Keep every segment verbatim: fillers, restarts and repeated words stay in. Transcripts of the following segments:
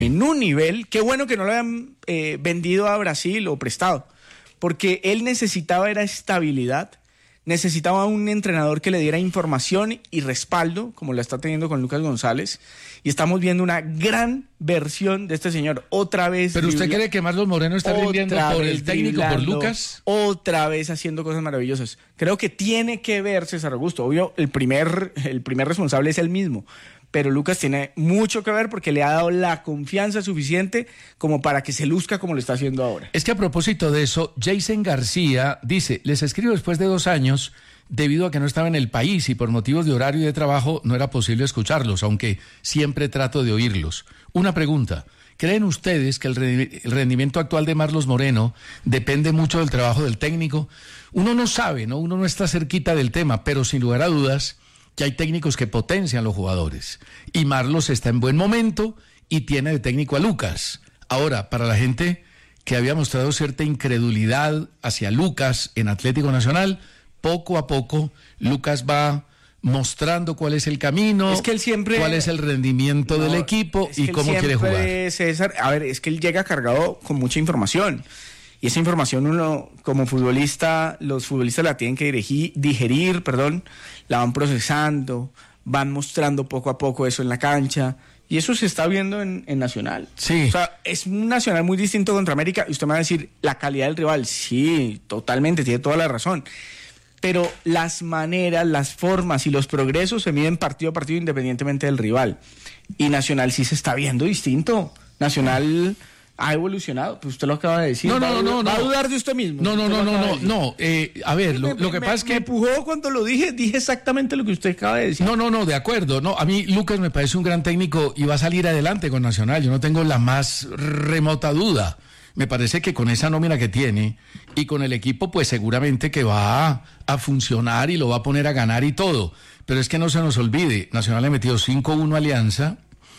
en un nivel, qué bueno que no lo hayan eh, vendido a Brasil o prestado, porque él necesitaba era estabilidad, necesitaba un entrenador que le diera información y respaldo, como lo está teniendo con Lucas González, y estamos viendo una gran versión de este señor, otra vez. ¿Pero usted cree que Marlos Moreno está rindiendo por el técnico, por Lucas? Otra vez haciendo cosas maravillosas. Creo que tiene que ver César Augusto, obvio, el primer, el primer responsable es él mismo, pero Lucas tiene mucho que ver porque le ha dado la confianza suficiente como para que se luzca como lo está haciendo ahora. Es que a propósito de eso, Jason García dice, les escribo después de dos años, debido a que no estaba en el país y por motivos de horario y de trabajo no era posible escucharlos, aunque siempre trato de oírlos. Una pregunta, ¿creen ustedes que el rendimiento actual de Marlos Moreno depende mucho del trabajo del técnico? Uno no sabe, ¿no? Uno no está cerquita del tema, pero sin lugar a dudas que hay técnicos que potencian los jugadores. Y Marlos está en buen momento y tiene de técnico a Lucas. Ahora, para la gente que había mostrado cierta incredulidad hacia Lucas en Atlético Nacional, poco a poco Lucas va mostrando cuál es el camino, es que él siempre, cuál es el rendimiento no, del equipo y cómo quiere jugar. César, a ver, es que él llega cargado con mucha información. Y esa información uno, como futbolista, los futbolistas la tienen que dirigir, digerir, perdón, la van procesando, van mostrando poco a poco eso en la cancha, y eso se está viendo en, en Nacional. Sí. O sea, es un Nacional muy distinto contra América, y usted me va a decir, la calidad del rival, sí, totalmente, tiene toda la razón, pero las maneras, las formas y los progresos se miden partido a partido independientemente del rival, y Nacional sí se está viendo distinto. Nacional ha evolucionado, pues usted lo acaba de decir. No, no, no, no. ¿Va a dudar de usted mismo? No, no, no, no, no, no. Eh, a ver, lo, me, lo que me, pasa es que... Me empujó cuando lo dije, dije exactamente lo que usted acaba de decir. No, no, no, de acuerdo. No, a mí Lucas me parece un gran técnico y va a salir adelante con Nacional. Yo no tengo la más remota duda. Me parece que con esa nómina que tiene y con el equipo, pues seguramente que va a, a funcionar y lo va a poner a ganar y todo. Pero es que no se nos olvide, Nacional le metió cinco uno a Alianza,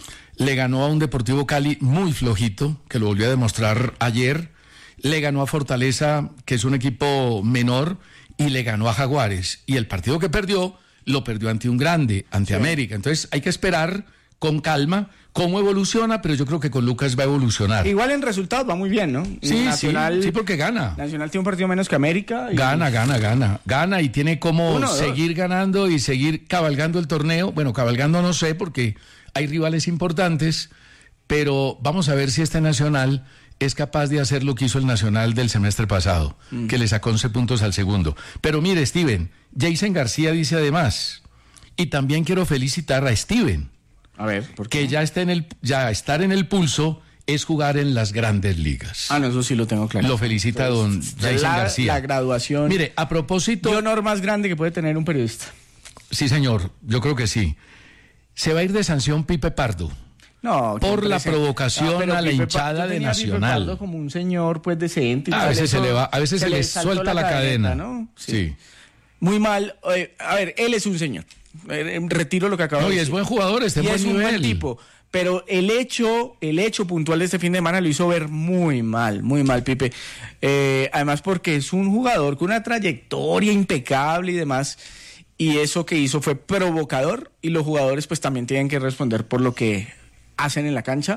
le ganó a un Deportivo Cali muy flojito, que lo volvió a demostrar ayer, le ganó a Fortaleza, que es un equipo menor, y le ganó a Jaguares. Y el partido que perdió, lo perdió ante un grande, ante sí. América. Entonces hay que esperar con calma cómo evoluciona, pero yo creo que con Lucas va a evolucionar. Igual en resultados va muy bien, ¿no? Sí, Nacional, sí, sí, porque gana. Nacional tiene un partido menos que América. Y... Gana, gana, gana. Gana y tiene como Uno, seguir dos. ganando y seguir cabalgando el torneo. Bueno, cabalgando no sé, porque hay rivales importantes, pero vamos a ver si este Nacional es capaz de hacer lo que hizo el Nacional del semestre pasado, mm. que le sacó once puntos al segundo. Pero mire, Steven, Jason García dice además, y también quiero felicitar a Steven, a ver, ¿por qué? que ya está en el, ya estar en el pulso es jugar en las grandes ligas. Ah, no, eso sí lo tengo claro. Lo felicita Entonces, don Jason la, García. La graduación. Mire, a propósito... ¿Qué honor más grande que puede tener un periodista? Sí, señor, yo creo que sí. Se va a ir de sanción Pipe Pardo. No, por la provocación no, a la Pipe hinchada de Nacional. Pipe Pardo como un señor pues decente. Y a veces se le va, a veces se, se le suelta la, la cadena, cadena ¿no? Sí. sí. Muy mal. Eh, a ver, él es un señor. Eh, retiro lo que acabo no, de decir. decir. Y es buen jugador, este y buen es nivel. un buen tipo. Pero el hecho, el hecho puntual de este fin de semana lo hizo ver muy mal, muy mal, Pipe. Eh, además porque es un jugador con una trayectoria impecable y demás. Y eso que hizo fue provocador y los jugadores pues también tienen que responder por lo que hacen en la cancha.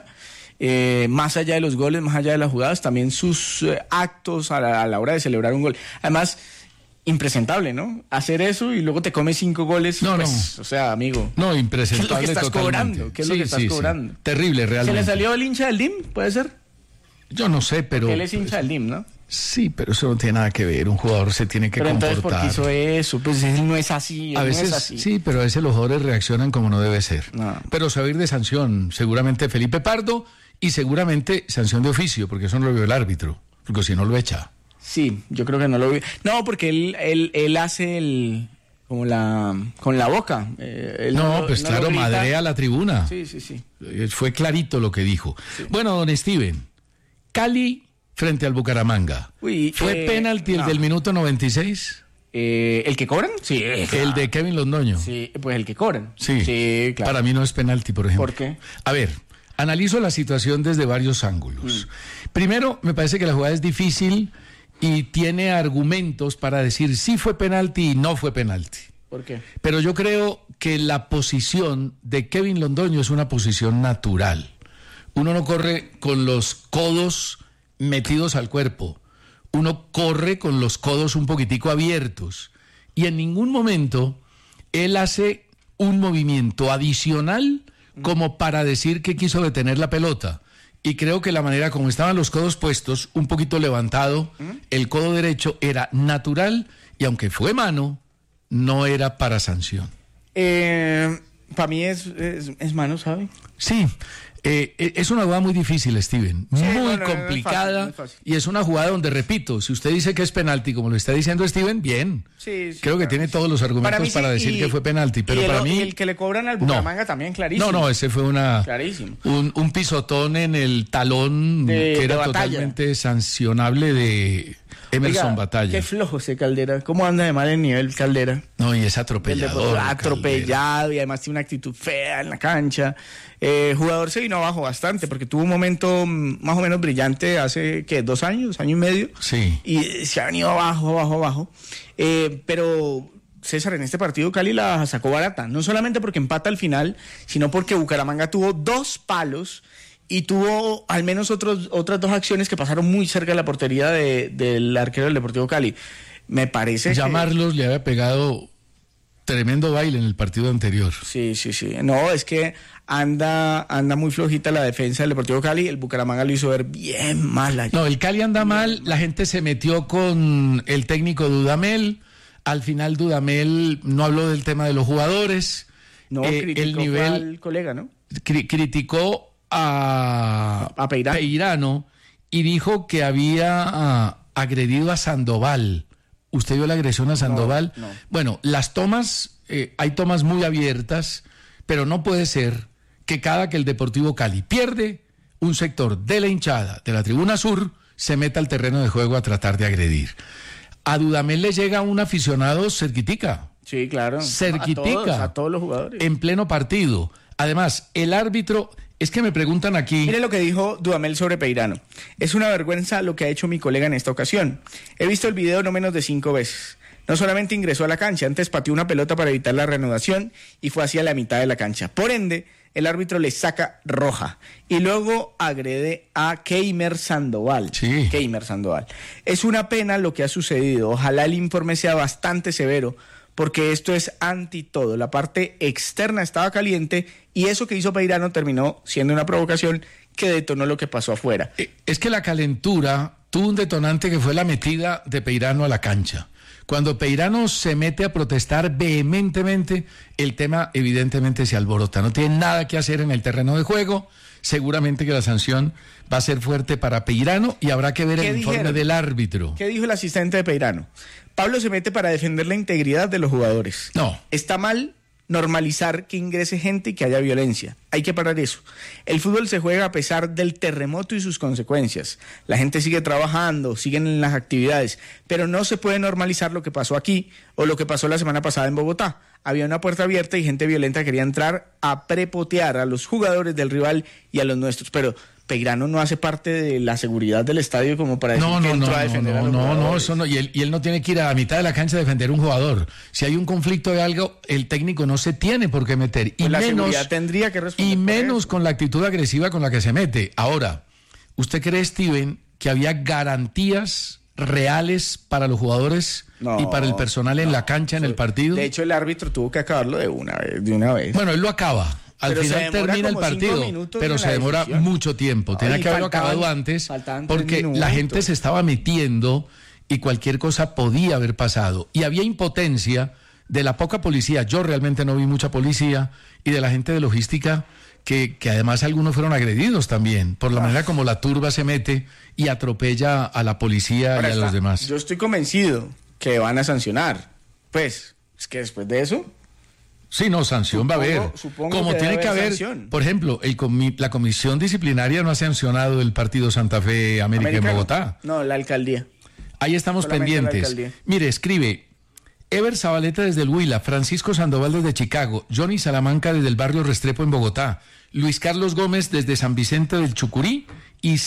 Eh, más allá de los goles, más allá de las jugadas, también sus eh, actos a la, a la hora de celebrar un gol. Además, impresentable, ¿no? Hacer eso y luego te comes cinco goles. No, pues, no. O sea, amigo. No, impresentable. ¿Qué es lo que estás totalmente. cobrando? ¿Qué es sí, lo que estás sí, cobrando? Sí. Terrible, realmente. ¿Se le salió el hincha del D I M? ¿Puede ser? Yo no sé, pero... Porque él es hincha del D I M, ¿no? Sí, pero eso no tiene nada que ver. Un jugador se tiene que pero comportar. Pero entonces, ¿por qué hizo eso? Pues él no es así. A veces, no es así. Sí, pero a veces los jugadores reaccionan como no debe ser. No. Pero se va a ir de sanción, seguramente Felipe Pardo, y seguramente sanción de oficio, porque eso no lo vio el árbitro, porque si no lo echa. Sí, yo creo que no lo vio. No, porque él, él, él hace el... como la... con la boca. Eh, no, no, pues no claro, madrea a la tribuna. Sí, sí, sí. Fue clarito lo que dijo. Sí. Bueno, don Steven, Cali frente al Bucaramanga. Uy, ¿Fue eh, penalti el no. del minuto noventa y seis? Eh, ¿El que cobran? Sí. El de Kevin Londoño. Sí, pues el que cobran. Sí, sí, claro. Para mí no es penalti, por ejemplo. ¿Por qué? A ver, analizo la situación desde varios ángulos. Mm. Primero, me parece que la jugada es difícil y tiene argumentos para decir sí fue penalti y no fue penalti. ¿Por qué? Pero yo creo que la posición de Kevin Londoño es una posición natural. uno no corre con los codos metidos al cuerpo, uno corre con los codos un poquitico abiertos y en ningún momento él hace un movimiento adicional como para decir que quiso detener la pelota. Y creo que la manera como estaban los codos puestos, un poquito levantado, el codo derecho era natural y aunque fue mano, no era para sanción. Eh, para mí es, es, es mano, ¿sabe? Sí, eh, es una jugada muy difícil, Steven, Sí, muy no, no, no, complicada no es fácil, no es fácil. y es una jugada donde, repito, si usted dice que es penalti, como lo está diciendo Steven, bien. Sí, sí, Creo que claro, tiene sí. todos los argumentos mí para, sí, decir y- que fue penalti, pero y el, para mí... y el que le cobran al Bucaramanga también, clarísimo. No, no, ese fue una Clarísimo. un, un pisotón en el talón De- que de era Batalla. totalmente sancionable de Emerson Oiga, Batalla. Qué flojo ese Caldera. ¿Cómo anda de mal el nivel Caldera? No, y es El atropellador. Deportivo, Caldera. atropellado y además tiene una actitud fea en la cancha. Eh, jugador se vino abajo bastante porque tuvo un momento mm, más o menos brillante hace, ¿qué? ¿Dos años? ¿Año y medio? Sí. Y se ha venido abajo, abajo, abajo. Eh, pero César, en este partido Cali la sacó barata. No solamente porque empata al final, sino porque Bucaramanga tuvo dos palos y tuvo al menos otros, otras dos acciones que pasaron muy cerca de la portería de- del arquero del Deportivo Cali. Me parece que... Llamarlos le había pegado tremendo baile en el partido anterior. Sí, sí, sí. No, es que anda, anda muy flojita la defensa del Deportivo Cali. El Bucaramanga lo hizo ver bien mal ayer. No, el Cali anda mal, la gente se metió con el técnico Dudamel, al final Dudamel no habló del tema de los jugadores, No, eh, criticó el nivel al colega, ¿no? cri- criticó a, A Peirano. Peirano y dijo que había ah, agredido a Sandoval. ¿Usted vio la agresión a Sandoval? no. Bueno, las tomas, eh, hay tomas muy abiertas, pero no puede ser que cada que el Deportivo Cali pierde, un sector de la hinchada de la tribuna sur se meta al terreno de juego a tratar de agredir. A Dudamel le llega un aficionado cerquitica, Sí, claro. cerquitica, A todos, a todos los jugadores. en pleno partido. Además, el árbitro, es que me preguntan aquí... Mire lo que dijo Dudamel sobre Peirano. Es una vergüenza lo que ha hecho mi colega en esta ocasión. He visto el video no menos de cinco veces. No solamente ingresó a la cancha, antes pateó una pelota para evitar la reanudación y fue hacia la mitad de la cancha. Por ende, el árbitro le saca roja y luego agrede a Keimer Sandoval. Sí. Keimer Sandoval. Es una pena lo que ha sucedido. Ojalá el informe sea bastante severo, porque esto es anti todo. La parte externa estaba caliente y eso que hizo Peirano terminó siendo una provocación que detonó lo que pasó afuera. Eh, Es que la calentura tuvo un detonante que fue la metida de Peirano a la cancha. Cuando Peirano se mete a protestar vehementemente, el tema evidentemente se alborota. No tiene nada que hacer en el terreno de juego. Seguramente que la sanción va a ser fuerte para Peirano y habrá que ver ¿Qué el informe dijeron? del árbitro. ¿Qué dijo el asistente de Peirano? Pablo se mete para defender la integridad de los jugadores. No. Está mal normalizar que ingrese gente y que haya violencia. Hay que parar eso. El fútbol se juega a pesar del terremoto y sus consecuencias. La gente sigue trabajando, siguen en las actividades, pero no se puede normalizar lo que pasó aquí o lo que pasó la semana pasada en Bogotá. Había una puerta abierta y gente violenta quería entrar a prepotear a los jugadores del rival y a los nuestros, pero Peirano no hace parte de la seguridad del estadio como para decir No, que no, entró no, a no, defender a no, los no, no, jugadores. eso no, y él, y él no tiene que ir a la mitad de la cancha a defender un jugador. Si hay un conflicto de algo, el técnico no se tiene por qué meter. Y Pues la menos, seguridad tendría que responder y por menos eso. con la actitud agresiva con la que se mete. Ahora, ¿usted cree, Steven, que había garantías reales para los jugadores No, y para el personal en la cancha, en el partido? De hecho, el árbitro tuvo que acabarlo de una vez. De una vez. Bueno, él lo acaba. Al Pero se final demora termina el como cinco partido, minutos pero en se la demora decisión. mucho tiempo. Tenía Ay, que haberlo faltaban- acabado antes faltaban tres porque la minutos. gente se estaba metiendo y cualquier cosa podía haber pasado. Y había impotencia de la poca policía. Yo realmente no vi mucha policía y de la gente de logística que, que además algunos fueron agredidos también por la Ah. manera como la turba se mete y atropella a la policía Ahora y a está, los demás. Yo estoy convencido que van a sancionar. Pues, es que después de eso, Sí, no, sanción va a Supongo- haber. supongo Como que tiene debe que haber haber, sanción. por ejemplo, el comi- la comisión disciplinaria no ha sancionado el partido Santa Fe América en Americano. Bogotá. No, la alcaldía. Ahí estamos Solamente la pendientes. alcaldía. Mire, escribe Ever Zabaleta desde el Huila, Francisco Sandoval desde Chicago, Johnny Salamanca desde el barrio Restrepo en Bogotá, Luis Carlos Gómez desde San Vicente del Chucurí y,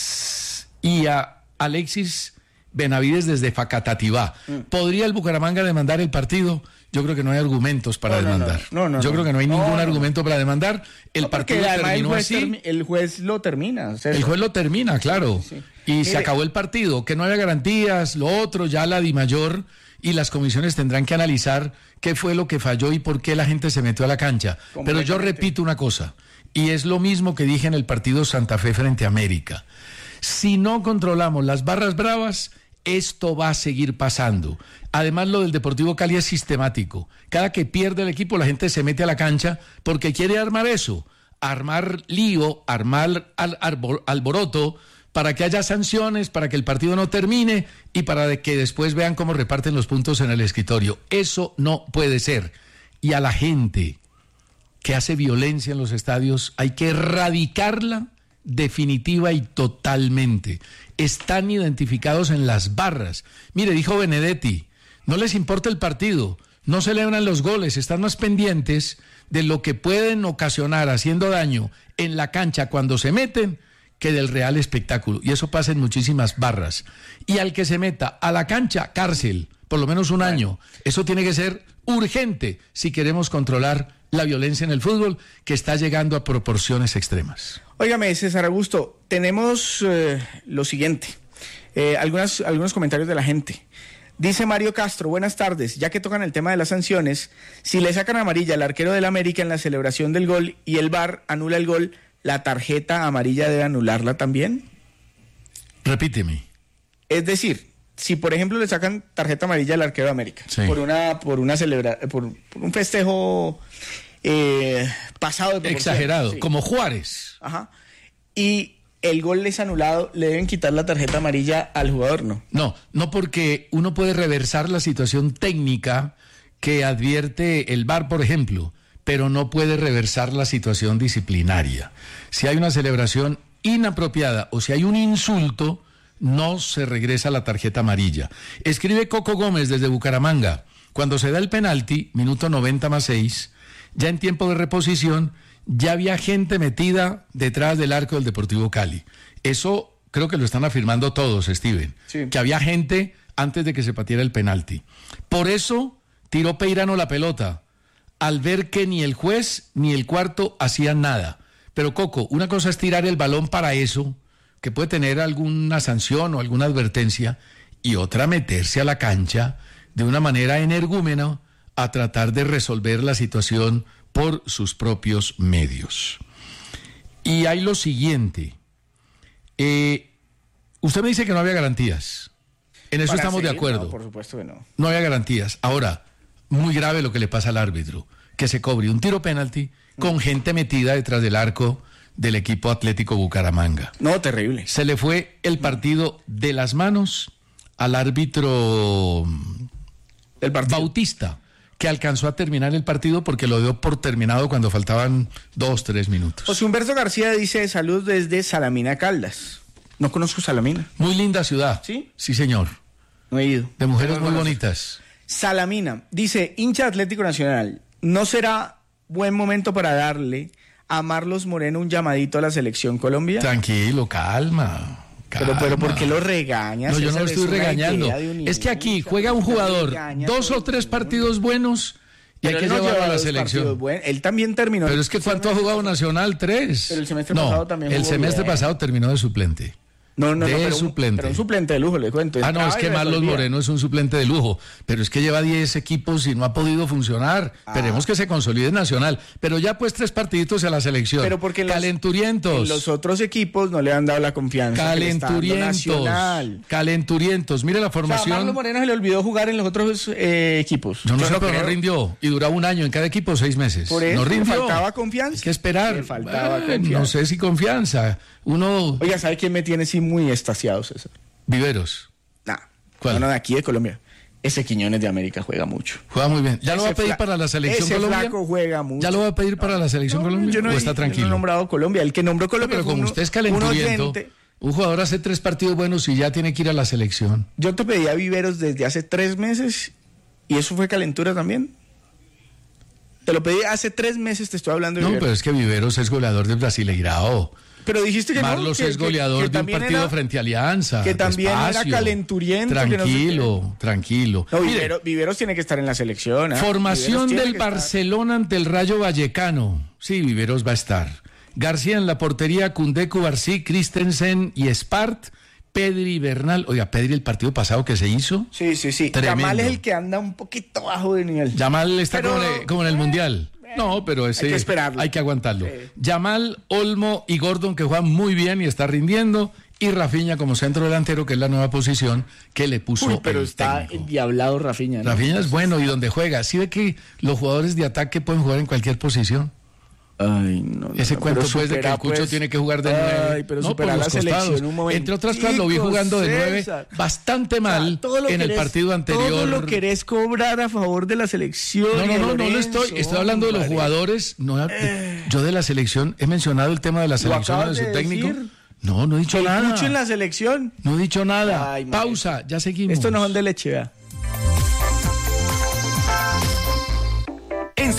s- y a Alexis Benavides desde Facatativá. Mm. ¿Podría el Bucaramanga demandar el partido? yo creo que no hay argumentos para no, no, demandar. No, no, no, yo no. creo que no hay no, ningún no. argumento para demandar. El no, partido terminó el juez así. Termi- el juez lo termina. César. El juez lo termina, claro. Sí, sí. Y Mire, se acabó el partido. Que no haya garantías, lo otro, ya la DIMAYOR y las comisiones tendrán que analizar qué fue lo que falló y por qué la gente se metió a la cancha. Pero yo repito una cosa, y es lo mismo que dije en el partido Santa Fe frente a América. Si no controlamos las barras bravas, esto va a seguir pasando. Además, lo del Deportivo Cali es sistemático. Cada que pierde el equipo, la gente se mete a la cancha porque quiere armar eso, armar lío, armar al, arbor, alboroto, para que haya sanciones, para que el partido no termine y para que después vean cómo reparten los puntos en el escritorio. Eso no puede ser. Y a la gente que hace violencia en los estadios hay que erradicarla definitiva y totalmente. Están identificados en las barras. Mire, dijo Benedetti, no les importa el partido, no celebran los goles, están más pendientes de lo que pueden ocasionar haciendo daño en la cancha cuando se meten que del real espectáculo. Y eso pasa en muchísimas barras. Y al que se meta a la cancha, cárcel, por lo menos un año. Eso tiene que ser urgente si queremos controlar la violencia en el fútbol, que está llegando a proporciones extremas. Óigame, César Augusto, tenemos eh, lo siguiente, eh, algunas, algunos comentarios de la gente. Dice Mario Castro, buenas tardes, ya que tocan el tema de las sanciones, si le sacan amarilla al arquero del América en la celebración del gol y el V A R anula el gol, ¿la tarjeta amarilla debe anularla también? Repíteme. Es decir, si por ejemplo le sacan tarjeta amarilla al arquero de América, sí, por una por una celebra por, por un festejo eh, pasado de exagerado, sí, como Juárez. Ajá. Y el gol es anulado, ¿le deben quitar la tarjeta amarilla al jugador? No. No, no, porque uno puede reversar la situación técnica que advierte el V A R, por ejemplo, pero no puede reversar la situación disciplinaria. Si hay una celebración inapropiada o si hay un insulto, no se regresa la tarjeta amarilla. Escribe Coco Gómez desde Bucaramanga. Cuando se da el penalti, minuto noventa más seis, ya en tiempo de reposición, ya había gente metida detrás del arco del Deportivo Cali. Eso creo que lo están afirmando todos, Steven. Sí. Que había gente antes de que se pateara el penalti. Por eso tiró Peirano la pelota, al ver que ni el juez ni el cuarto hacían nada. Pero Coco, una cosa es tirar el balón para eso, que puede tener alguna sanción o alguna advertencia, y otra meterse a la cancha de una manera energúmena a tratar de resolver la situación por sus propios medios. Y hay lo siguiente, eh, usted me dice que no había garantías, en eso Para estamos seguir, de acuerdo. No, por supuesto que no. No había garantías. Ahora, muy grave lo que le pasa al árbitro, que se cobre un tiro penalti con gente metida detrás del arco del equipo Atlético Bucaramanga. No, terrible. Se le fue el partido de las manos al árbitro el Bautista, que alcanzó a terminar el partido porque lo dio por terminado cuando faltaban dos, tres minutos. José Humberto García dice, salud desde Salamina, Caldas. No conozco Salamina. Muy linda ciudad. ¿Sí? Sí, señor. No he ido. De mujeres no muy conozco. bonitas. Salamina, dice, hincha Atlético Nacional, ¿no será buen momento para darle a Marlos Moreno un llamadito a la selección Colombia? Tranquilo, calma. Pero, pero ¿por qué lo regañas? No, yo no lo estoy regañando. Es que aquí juega un jugador dos o tres partidos buenos y hay que llevarlo a la selección. Él también terminó. Pero es que ¿cuánto ha jugado Nacional? Tres. Pero el semestre no, pasado también jugó el semestre bien. pasado terminó de suplente. No, no, de no, pero suplente. Un, pero un suplente de lujo, le cuento. Ah, no, es que Marlos Moreno es un suplente de lujo, pero es que lleva diez equipos y no ha podido funcionar. Ah. Esperemos que se consolide en Nacional, pero ya pues tres partiditos a la selección. Pero porque calenturientos. Los, en los otros equipos no le han dado la confianza. Calenturientos. Calenturientos. Mire la formación. O sea, a Marlos Moreno se le olvidó jugar en los otros eh, equipos. Yo no Yo sé, no pero creo. no rindió. Y duraba un año en cada equipo, seis meses. Por eso, no rindió. faltaba confianza. Hay que esperar. Le faltaba eh, confianza. No sé si confianza. Uno. Oiga, ¿sabe quién me tiene sí muy extasiado, César? Viveros. Nah. ¿Cuál? No, no, de aquí de Colombia. Ese Quiñones de América juega mucho. Juega muy bien. ¿Ya ese lo va a pedir para la selección ese Colombia? Flaco juega mucho. ¿Ya lo va a pedir para la selección no, Colombia? Yo no, ¿O está tranquilo? Yo no he nombrado Colombia. El que nombró Colombia. No, pero como uno, usted es calenturiento, un jugador hace tres partidos buenos y ya tiene que ir a la selección. Yo te pedí a Viveros desde hace tres meses y eso fue calentura también. Te lo pedí hace tres meses, te estoy hablando de No, Viveros. pero es que Viveros es goleador del Brasileirao. Pero dijiste que Marlos no, que, es goleador que, que de un partido era, frente a Alianza. que también despacio, era calenturiento. Tranquilo, Que no sé tranquilo. no, Mire, Vivero, Viveros tiene que estar en la selección. ¿eh? formación Viveros del Barcelona ante el Rayo Vallecano. Sí, Viveros va a estar. García en la portería, Koundé, Cubarsí, Christensen y Espart. Pedri, Bernal. Oiga, Pedri el partido pasado que se hizo. Sí, sí, sí. Tremendo. Yamal es el que anda un poquito bajo de nivel. Yamal está Pero, como, en el, como en el Mundial. No, pero ese hay que esperarlo. hay que aguantarlo. Sí. Yamal, Olmo y Gordon, que juegan muy bien y está rindiendo. Y Rafinha como centro delantero, que es la nueva posición que le puso Uy, pero el está técnico. endiablado Rafinha, ¿no? Rafinha es bueno y donde juega. ¿Sí ve que los jugadores de ataque pueden jugar en cualquier posición? Ay, no, no, Ese no, cuento pero pues de que supera, el Cucho pues, tiene que jugar de nueve. Ay, pero no, supera por la los selección costados. un momento. Entre otras cosas lo vi jugando de nueve César. bastante mal O sea, todo lo en el querés- partido anterior. Todo lo querés cobrar a favor de la selección. No, y no, de no, no lo Lorenzo, estoy. Estoy hablando de los hombre. jugadores. No, Eh. yo de la selección he mencionado el tema de la selección acabas de su de técnico. decir. No, no he dicho El nada. Cucho en la selección. No he dicho nada. Ay, madre. Pausa, ya seguimos. Esto no son de leche, vea.